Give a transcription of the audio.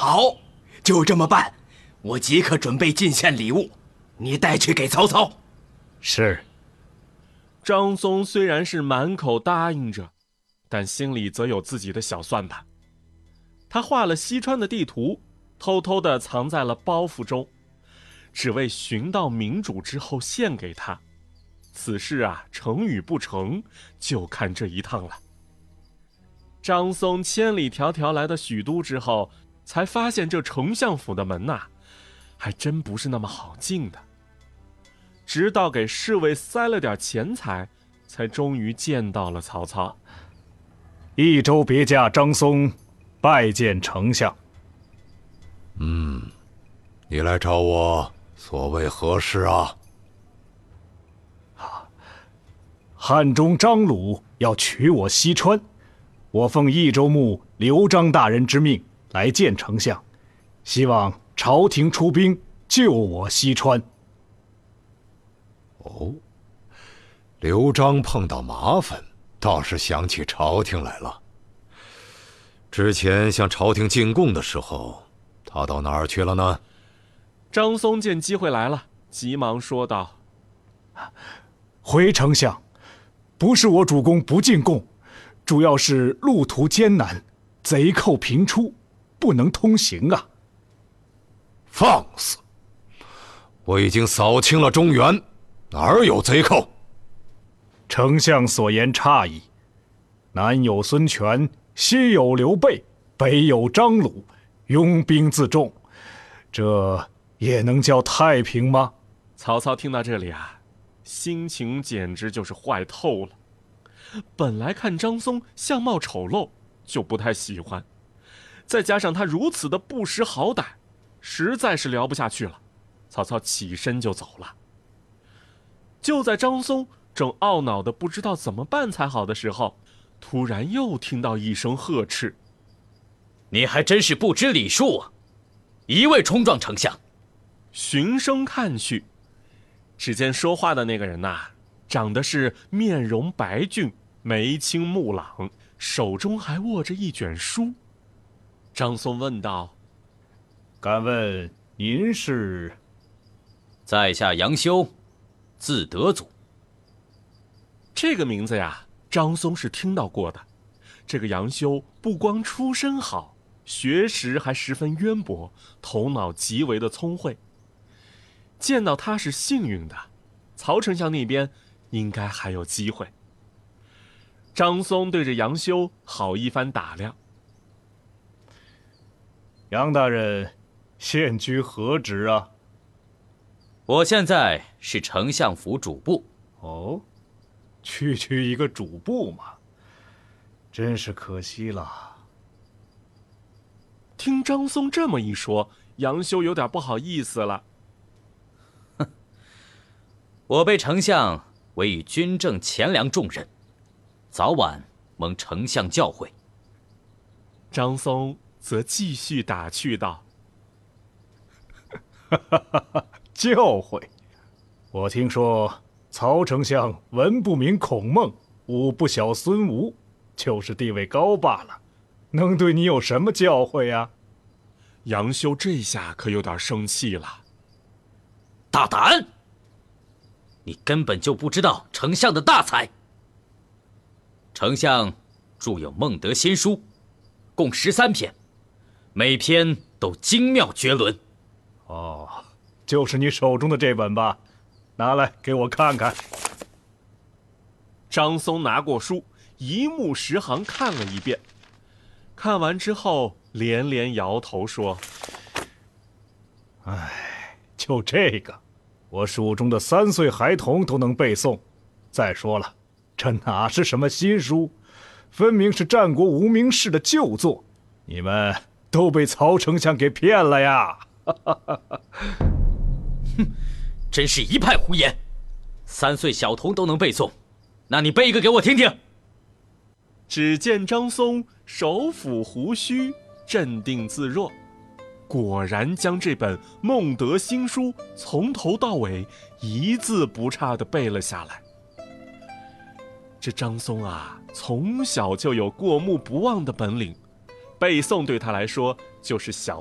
好，就这么办。我即刻准备进献礼物，你带去给曹操。 是。 张松虽然是满口答应着，但心里则有自己的小算盘。他画了西川的地图，偷偷地藏在了包袱中，只为寻到明主之后献给他。此事啊，成与不成，就看这一趟了。张松千里迢迢来到许都之后，才发现这丞相府的门呐，还真不是那么好进的。直到给侍卫塞了点钱财，才终于见到了曹操。 益州别驾张松拜见丞相。 你来找我所谓何事啊？ 汉中张鲁要取我西川，我奉益州牧刘璋大人之命来见丞相，希望朝廷出兵救我西川。 哦，刘璋碰到麻烦，倒是想起朝廷来了。之前向朝廷进贡的时候，他到哪儿去了呢？ 张松见机会来了，急忙说道： 回丞相，不是我主公不进贡，主要是路途艰难，贼寇频出，不能通行啊。 放肆！我已经扫清了中原，哪儿有贼寇？ 丞相所言差矣，南有孙权，西有刘备，北有张鲁，拥兵自重，这也能叫太平吗？ 曹操听到这里啊，心情简直就是坏透了。本来看张松相貌丑陋，就不太喜欢，再加上他如此的不识好歹，实在是聊不下去了。曹操起身就走了。就在张松正懊恼的不知道怎么办才好的时候，突然又听到一声呵斥： 你还真是不知礼数啊！一味冲撞丞相。 循声看去，只见说话的那个人呐，长得是面容白俊，眉清目朗，手中还握着一卷书。张松问道： 敢问您是？ 在下杨修，字德祖。 这个名字呀，张松是听到过的。这个杨修不光出身好，学识还十分渊博，头脑极为的聪慧。见到他是幸运的，曹丞相那边应该还有机会。张松对着杨修好一番打量。 杨大人现居何职啊？ 我现在是丞相府主簿。 哦，区区一个主簿嘛，真是可惜了。 听张松这么一说，杨修有点不好意思了。 我被丞相委以军政钱粮重任，早晚蒙丞相教诲。 张松则继续打趣道： 教诲？我听说曹丞相文不名孔孟，武不晓孙吴，就是地位高罢了，能对你有什么教诲呀？ 杨修这下可有点生气了。 大胆！你根本就不知道丞相的大才。丞相著有《孟德新书》，共13篇，每篇都精妙绝伦。 哦，就是你手中的这本吧，拿来给我看看。 张松拿过书，一目十行看了一遍，看完之后连连摇头说： 唉，就这个，我蜀中的3岁孩童都能背诵。再说了，这哪是什么新书，分明是战国无名氏的旧作，你们都被曹丞相给骗了呀！ 哼，真是一派胡言！3岁小童都能背诵，那你背一个给我听听。 只见张松手抚胡须，镇定自若，果然将这本《孟德新书》从头到尾一字不差地背了下来。这张松啊，从小就有过目不忘的本领，背诵对他来说就是小